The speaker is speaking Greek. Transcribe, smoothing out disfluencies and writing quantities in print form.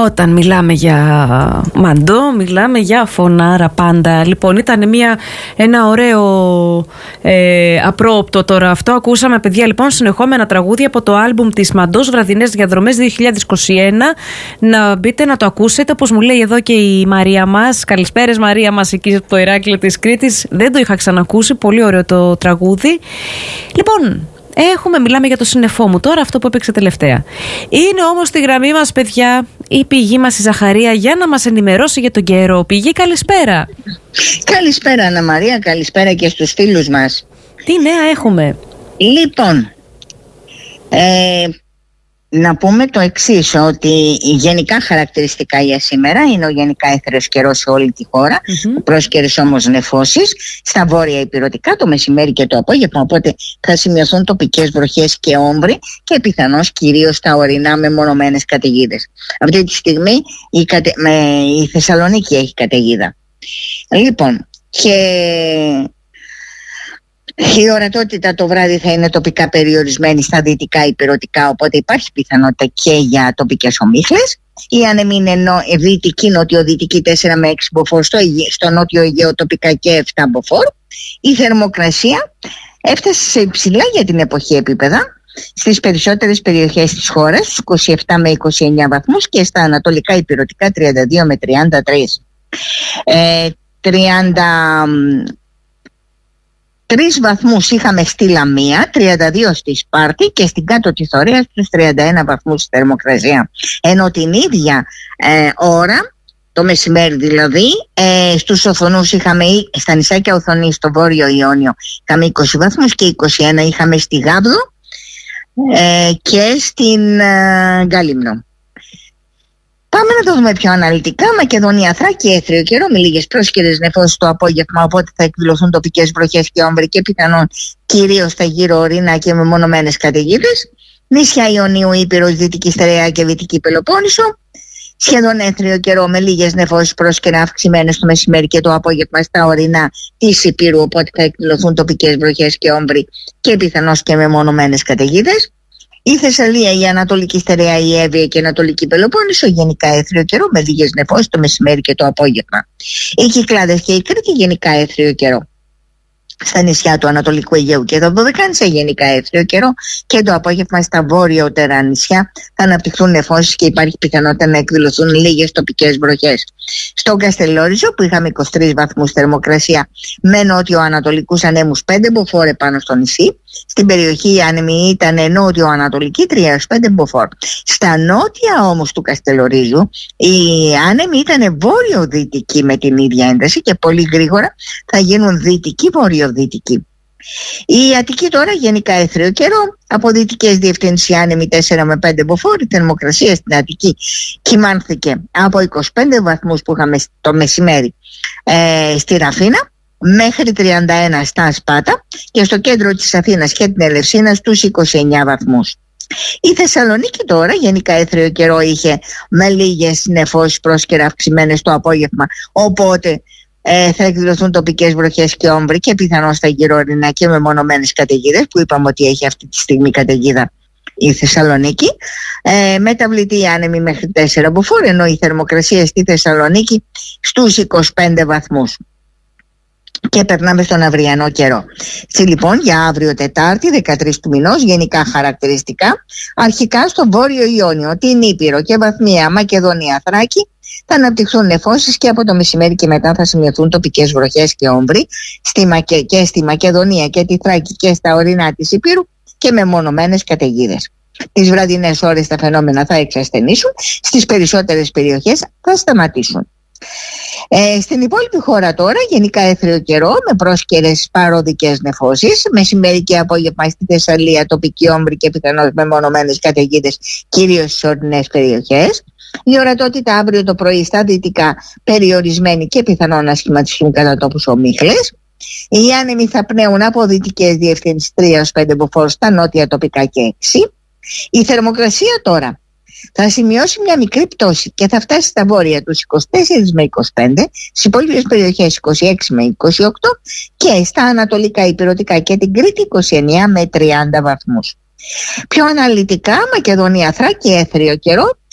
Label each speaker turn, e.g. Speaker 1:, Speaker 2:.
Speaker 1: Όταν μιλάμε για μαντό, μιλάμε για φωνάρα πάντα. Λοιπόν, ήταν ένα ωραίο απρόοπτο τώρα αυτό. Ακούσαμε, παιδιά, λοιπόν, συνεχόμενα τραγούδια από το άλμπουμ της Μαντός, Βραδινές Διαδρομές 2021. Να μπείτε να το ακούσετε, όπως μου λέει εδώ και η Μαρία μας. Καλησπέρες, Μαρία μας, εκεί από το Ηράκλειο της Κρήτης. Δεν το είχα ξανακούσει, πολύ ωραίο το τραγούδι. Λοιπόν, μιλάμε για το σύννεφό μου τώρα, αυτό που έπαιξε τελευταία. Είναι όμως στη γραμμή μας, παιδιά, η πηγή μας η Ζαχαρία, για να μας ενημερώσει για τον καιρό. Πηγή, καλησπέρα.
Speaker 2: Καλησπέρα, Αννα Μαρία, καλησπέρα και στους φίλους μας.
Speaker 1: Τι νέα έχουμε?
Speaker 2: Λοιπόν, να πούμε το εξής, ότι γενικά χαρακτηριστικά για σήμερα είναι ο γενικά έθριος καιρός σε όλη τη χώρα, πρόσκαιρες όμως νεφώσεις στα βόρεια ηπειρωτικά το μεσημέρι και το απόγευμα, οπότε θα σημειωθούν τοπικές βροχές και όμβροι και πιθανώς κυρίως στα ορεινά μεμονωμένες καταιγίδες. Αυτή τη στιγμή η Θεσσαλονίκη έχει καταιγίδα. Λοιπόν, και η ορατότητα το βράδυ θα είναι τοπικά περιορισμένη στα δυτικά ηπειρωτικά, οπότε υπάρχει πιθανότητα και για τοπικές ομίχλες. Η άνεμη είναι δυτική, νοτιοδυτική 4 με 6 μποφόρ, στο νότιο Αιγαίο τοπικά και 7 μποφόρ. Η θερμοκρασία έφτασε σε υψηλά για την εποχή επίπεδα στις περισσότερες περιοχές της χώρας, στους 27 με 29 βαθμούς, και στα ανατολικά ηπειρωτικά 32 με 33. 3 βαθμούς είχαμε στη Λαμία, 32 στη Σπάρτη και στην κάτω της Θωρίας στους 31 βαθμούς θερμοκρασία. Ενώ την ίδια ώρα, το μεσημέρι δηλαδή, στους Οθονούς είχαμε, στα νησάκια Οθονή στο Βόρειο Ιόνιο, είχαμε 20 βαθμούς και 21 είχαμε στη Γάβδο και στην Γκάλυμνο. Πάμε να το δούμε πιο αναλυτικά. Μακεδονία, Θράκη, έθριο καιρό με λίγες πρόσκαιρες νεφώσεις το απόγευμα, οπότε θα εκδηλωθούν τοπικές βροχές και όμβροι και πιθανόν κυρίως στα γύρω ορεινά και μεμονωμένες καταιγίδες. Νησιά Ιωνίου, Ήπειρος, Δυτική Στερεά και Δυτική Πελοπόννησο. Σχεδόν έθριο καιρό με λίγες νεφώσεις πρόσκαιρα αυξημένες το μεσημέρι και το απόγευμα στα ορεινά της Υπήρου, οπότε θα εκδηλωθούν τοπικές βροχές και όμβροι και πιθανώς και μεμονωμένες καταιγίδες. Η Θεσσαλία, η Ανατολική Στερεά, η Εύβοια και η Ανατολική Πελοπόννησο, γενικά έθριο καιρό με λίγες νεφώσεις το μεσημέρι και το απόγευμα. Οι Κυκλάδες και η Κρήτη, γενικά έθριο καιρό. Στα νησιά του Ανατολικού Αιγαίου και τα Δωδεκάνησα, γενικά έθριο καιρό, και το απόγευμα στα βόρειότερα νησιά θα αναπτυχθούν νεφώσεις και υπάρχει πιθανότητα να εκδηλωθούν λίγες τοπικές βροχές. Στον Καστελόριζο, που είχαμε 23 βαθμούς θερμοκρασία με νότιο-ανατολικούς ανέμους 5 μποφόρ πάνω στο νησί, στην περιοχή η άνεμη ήταν νότιο-ανατολική 3-5 μποφόρ. Στα νότια όμως του Καστελορίζου η άνεμη ήταν βόρειο-δυτική με την ίδια ένταση και πολύ γρήγορα θα γίνουν δυτική-βορειοδυτική. Η Αττική τώρα, γενικά έθριο καιρό, από δυτικές διευθύνσεις άνεμοι 4 με 5 μποφόρ. Η θερμοκρασία στην Αττική κυμάνθηκε από 25 βαθμούς που είχαμε το μεσημέρι στη Ραφίνα μέχρι 31 στα Σπάτα και στο κέντρο της Αθήνας και την Ελευσίνα στους 29 βαθμούς. Η Θεσσαλονίκη τώρα, γενικά έθριο καιρό, είχε με λίγες νεφώσεις πρόσκαιρα αυξημένες το απόγευμα, οπότε θα εκδηλωθούν τοπικές βροχές και όμβροι και πιθανώς στα γύρω-ορεινά και μεμονωμένες καταιγίδες, που είπαμε ότι έχει αυτή τη στιγμή καταιγίδα η Θεσσαλονίκη. Μεταβλητή άνεμη μέχρι 4 μποφόρ, ενώ η θερμοκρασία στη Θεσσαλονίκη στους 25 βαθμούς. Και περνάμε στον αυριανό καιρό. Λοιπόν, για αύριο Τετάρτη, 13 του μηνός, γενικά χαρακτηριστικά, αρχικά στο Βόρειο Ιόνιο, την Ήπειρο και βαθμία Μακεδονία, Θράκη, θα αναπτυχθούν νεφώσεις και από το μεσημέρι και μετά θα σημειωθούν τοπικές βροχές και όμβροι και στη Μακεδονία και τη Θράκη και στα ορεινά της Υπήρου και μεμονωμένες καταιγίδες. Τις βραδινές ώρες τα φαινόμενα θα εξασθενήσουν, στις περισσότερες περιοχές θα σταματήσουν. Στην υπόλοιπη χώρα τώρα, γενικά έθριο καιρό με πρόσκαιρες παροδικές νεφώσεις, μεσημέρι και απόγευμα στη Θεσσαλία τοπική όμβρη και πιθανώς μεμονωμένες καταιγίδες, κυρίως στις ορεινές περιοχές. Η ορατότητα αύριο το πρωί στα δυτικά περιορισμένη και πιθανόν να σχηματιστούν κατά τόπους ομίχλες. Οι άνεμοι θα πνέουν από δυτικές διευθύνσεις 3-5 μποφόρ, στα νότια τοπικά και 6. Η θερμοκρασία τώρα θα σημειώσει μια μικρή πτώση και θα φτάσει στα βόρεια τους 24 με 25, στις υπόλοιπες περιοχές 26 με 28 και στα ανατολικά ηπειρωτικά και την Κρήτη 29 με 30 βαθμούς. Πιο αναλυτικά, Μακεδονία, Θράκη, έθριο καιρό,